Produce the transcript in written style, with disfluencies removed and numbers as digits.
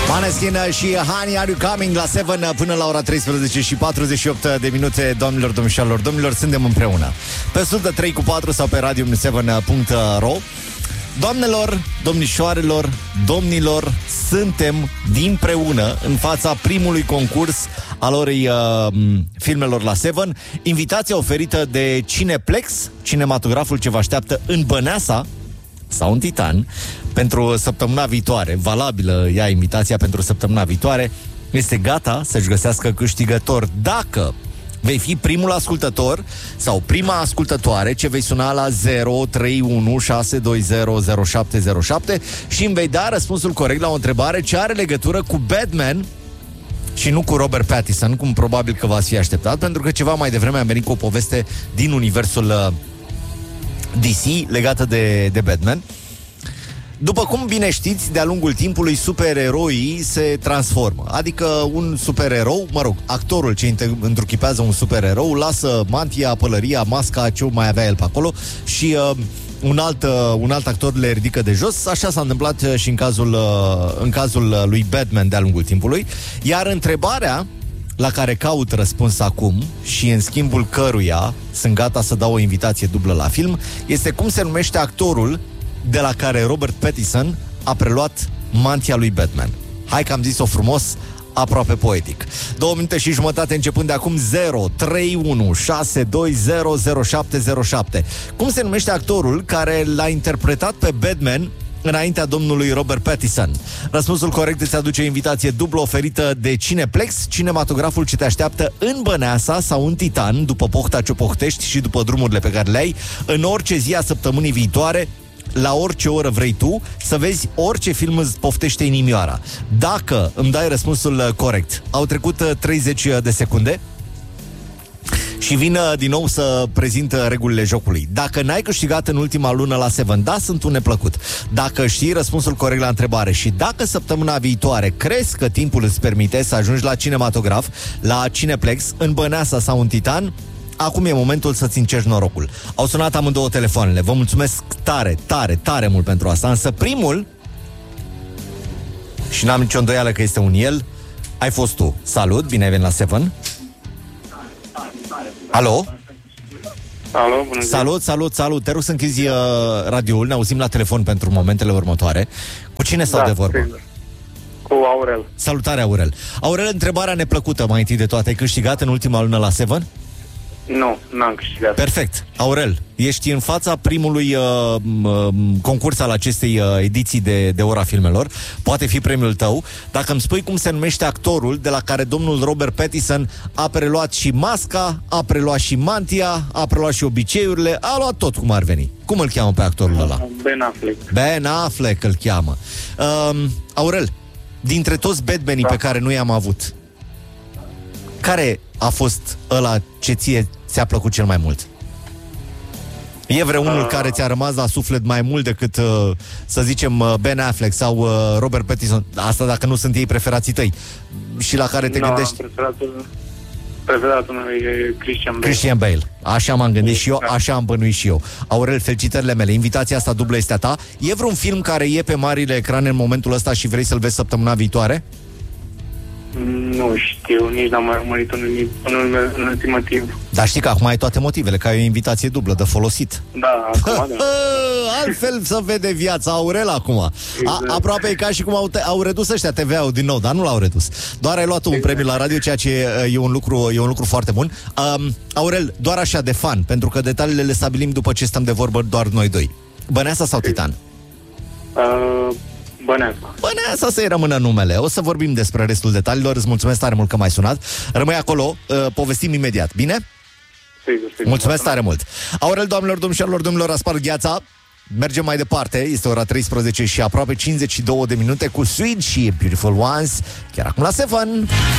Måneskin și Honey, Are You Coming la 7 până la ora 13 și 48 de minute. Doamnelor, domnilor, suntem împreună pe 103.4 sau pe radio7.ro. Doamnelor, domnișoarelor, domnilor, suntem dinpreună în fața primului concurs al orei filmelor la 7. Invitația oferită de Cineplex, cinematograful ce vă așteaptă în Băneasa sau în Titan pentru săptămâna viitoare. Valabilă ea invitația pentru săptămâna viitoare. Este gata să-și găsească câștigător dacă vei fi primul ascultător sau prima ascultătoare ce vei suna la 031 și îmi vei da răspunsul corect la o întrebare ce are legătură cu Batman și nu cu Robert Pattinson, cum probabil că v-ați fi așteptat, pentru că ceva mai devreme am venit cu o poveste din universul DC legată de Batman. După cum bine știți, de-a lungul timpului supereroii se transformă. Adică un supererou, actorul ce întruchipează un supererou lasă mantia, pălăria, masca, ce mai avea el pe acolo și un alt actor le ridică de jos. Așa s-a întâmplat și în cazul lui Batman de-a lungul timpului. Iar întrebarea la care caut răspuns acum și în schimbul căruia sunt gata să dau o invitație dublă la film este cum se numește actorul de la care Robert Pattinson a preluat mantia lui Batman. Hai că am zis-o frumos, aproape poetic. 2 minute și jumătate începând de acum. 031 Cum se numește actorul care l-a interpretat pe Batman înaintea domnului Robert Pattinson? Răspunsul corect îți aduce o invitație dublă oferită de Cineplex, cinematograful ce te așteaptă în Băneasa sau în Titan, după pohta ce o pohtești și după drumurile pe care le ai, în orice zi a săptămânii viitoare, la orice oră vrei tu, să vezi orice film îți poftește inimioara. Dacă îmi dai răspunsul corect, au trecut 30 de secunde și vin din nou să prezint regulile jocului. Dacă n-ai câștigat în ultima lună la 7, da, sunt un neplăcut. Dacă știi răspunsul corect la întrebare și dacă săptămâna viitoare crezi că timpul îți permite să ajungi la cinematograf, la Cineplex, în Băneasa sau în Titan, acum e momentul să-ți încerci norocul. Au sunat amândouă telefoanele. Vă mulțumesc tare mult pentru asta. Însă primul, și n-am nicio îndoială că este un el, ai fost tu. Salut, bine ai venit la 7. Alo? Alo, bună ziua. Salut. Te rog să închizi radioul, ne auzim la telefon pentru momentele următoare. Cu cine stau de vorbă? Sigur. Cu Aurel. Salutare, Aurel. Aurel, întrebarea neplăcută mai întâi de toate. Ai câștigat în ultima lună la 7? Nu, n-am câștigat. Perfect. Aurel, ești în fața primului concurs al acestei ediții de Ora Filmelor. Poate fi premiul tău. Dacă îmi spui cum se numește actorul de la care domnul Robert Pattinson a preluat și masca, a preluat și mantia, a preluat și obiceiurile, a luat tot cum ar veni. Cum îl cheamă pe actorul ăla? Ben Affleck. Ben Affleck îl cheamă. Aurel, dintre toți Batmanii pe care nu i-am avut, care a fost ăla ce ți-a plăcut cel mai mult? E vreunul care ți-a rămas la suflet mai mult decât, să zicem, Ben Affleck sau Robert Pattinson? Asta dacă nu sunt ei preferații tăi. Și la care te gândești? Preferatul meu e Christian Bale. Așa m-am gândit și eu, așa am bănuit și eu. Aurel, felicitările mele. Invitația asta dublă este a ta. E vreun film care e pe marile ecrane în momentul ăsta și vrei să-l vezi săptămâna viitoare? Nu știu, nici n-am mai urmărit în ultimul timp. Dar știi că acum ai toate motivele, că ai o invitație dublă de folosit. Da, acum da. Altfel să vede viața, Aurel, acum. Exact. Aproape e ca și cum au redus ăștia TVA-ul din nou, dar nu l-au redus. Doar ai luat un premiu la radio, ceea ce e un lucru foarte bun. Aurel, doar așa de fan, pentru că detaliile le stabilim după ce stăm de vorbă doar noi doi. Băneasa sau Titan? Băneasa să-i rămână numele. O să vorbim despre restul detaliilor. Îți mulțumesc tare mult că m-ai sunat. Rămâi acolo, povestim imediat, bine? Sigur. Mulțumesc tare mult. Aurel, doamnelor, domnilor, a spart gheața. Mergem mai departe. Este ora 13 și aproape 52 de minute cu Sweet și Beautiful Ones. Chiar acum la 7.